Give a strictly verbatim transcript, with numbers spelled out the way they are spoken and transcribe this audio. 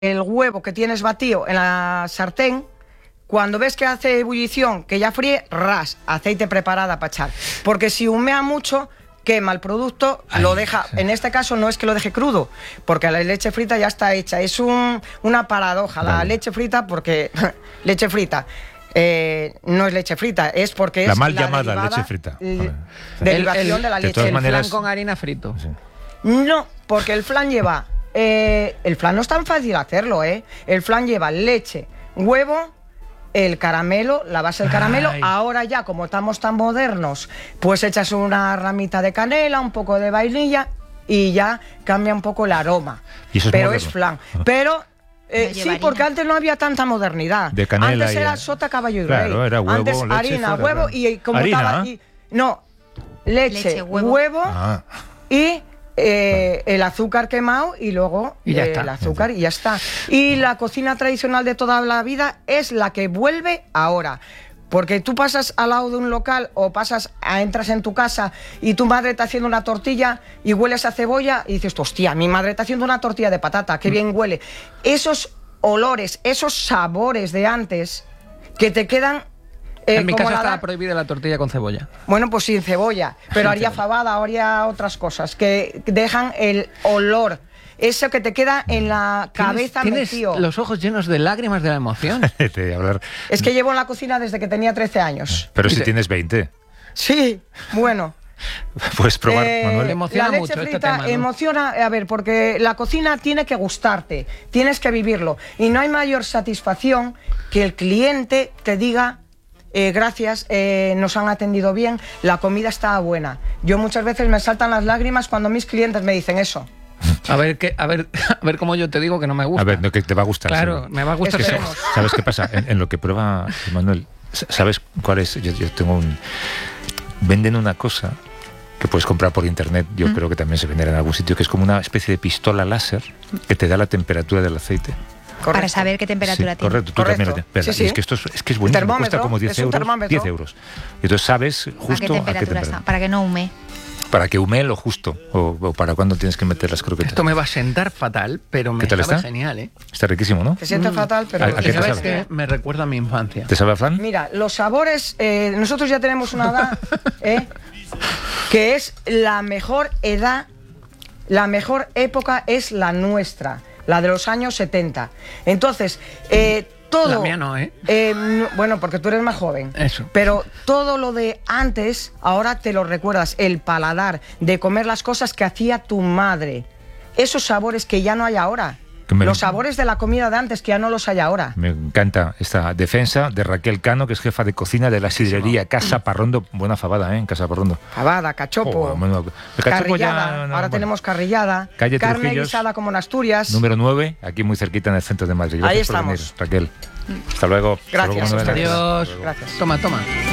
el huevo que tienes batido en la sartén, cuando ves que hace ebullición, que ya fríe, ras, aceite preparada para echar. Porque si humea mucho, quema el producto, Ay, lo deja, sí. En este caso no es que lo deje crudo, porque la leche frita ya está hecha. Es un, una paradoja, la vale. leche frita, porque leche frita. Eh, no es leche frita, es porque la es mal la llamada derivada, leche frita. L- derivación el, el, de la leche. De el maneras, flan con harina frito. Sí. No, porque el flan lleva... Eh, el flan no es tan fácil hacerlo, ¿eh? El flan lleva leche, huevo, el caramelo, la base del caramelo. Ay. Ahora ya, como estamos tan modernos, pues echas una ramita de canela, un poco de vainilla y ya cambia un poco el aroma. ¿Y eso es Pero moderno? Es flan. Pero... Eh, sí, porque antes no había tanta modernidad. De canela antes era y... sota, caballo y claro, rey. era huevo, antes leche, harina, fuera, huevo claro. y como ¿Harina? estaba... Y, no, leche, leche huevo, huevo ah. y... Eh, el azúcar quemado y luego y ya eh, está. el azúcar y ya está. Y la cocina tradicional de toda la vida es la que vuelve ahora. Porque tú pasas al lado de un local o pasas, a, entras en tu casa y tu madre está haciendo una tortilla y hueles a cebolla y dices, hostia, mi madre está haciendo una tortilla de patata, qué bien huele. Esos olores, esos sabores de antes que te quedan... Eh, en mi casa la... estaba prohibida la tortilla con cebolla. Bueno, pues sin cebolla, pero sin haría cebolla. Fabada, haría otras cosas que dejan el olor, eso que te queda en la cabeza ¿Tienes, metido. Tienes los ojos llenos de lágrimas de la emoción. Es que llevo en la cocina desde que tenía trece años. Pero si tienes veinte. Sí, bueno. Puedes probar, eh, Manuel. Emociona la leche mucho frita este tema, ¿no? emociona, a ver, porque la cocina tiene que gustarte, tienes que vivirlo. Y no hay mayor satisfacción que el cliente te diga... Eh, gracias, eh, nos han atendido bien, la comida estaba buena. Yo muchas veces me saltan las lágrimas cuando mis clientes me dicen eso. A ver, que, a ver, a ver cómo yo te digo que no me gusta. A ver, no, que te va a gustar. Claro, seguro. me va a gustar. Es que, ¿sabes qué pasa? En, en lo que prueba Manuel, ¿sabes cuál es? Yo, yo tengo un... Venden una cosa que puedes comprar por internet, yo mm. creo que también se venderá en algún sitio, que es como una especie de pistola láser que te da la temperatura del aceite. Correcto. Para saber qué temperatura sí, tiene. Correcto, tú correcto. también lo sí, sí. Es que esto es, es, que es buenísimo, cuesta como diez euros. diez euros. Y entonces sabes justo ¿A qué temperatura, a qué temperatura está? Para que no hume. Para que humee lo justo, o, o para cuándo tienes que meter las croquetas. Esto me va a sentar fatal, pero me sabe está? genial, ¿eh? Está riquísimo, ¿no? Te siente mm. fatal, pero... ¿A, a qué ¿Sabes te qué? Me recuerda a mi infancia. ¿Te sabe a flan? Mira, los sabores... Eh, nosotros ya tenemos una edad, ¿eh? que es la mejor edad, la mejor época es la nuestra, la de los años setenta. Entonces, eh, todo... La mía no, ¿eh? eh no, bueno, porque tú eres más joven. Eso. Pero todo lo de antes, ahora te lo recuerdas, el paladar, de comer las cosas que hacía tu madre. Esos sabores que ya no hay ahora. Me, los sabores de la comida de antes que ya no los hay ahora. Me encanta esta defensa de Raquel Cano, que es jefa de cocina de la sidrería Casa Parrondo. Buena fabada, ¿eh? En Casa Parrondo. Fabada, cachopo, oh, bueno, el cachopo carrillada. Ya, no, ahora bueno. tenemos carrillada, Calle carne Trujillos, guisada como en Asturias. Número nueve, aquí muy cerquita en el centro de Madrid. Gracias Ahí por estamos. venir, Raquel. Hasta luego. Gracias. Hasta luego, Adiós. Gracias. Toma, toma.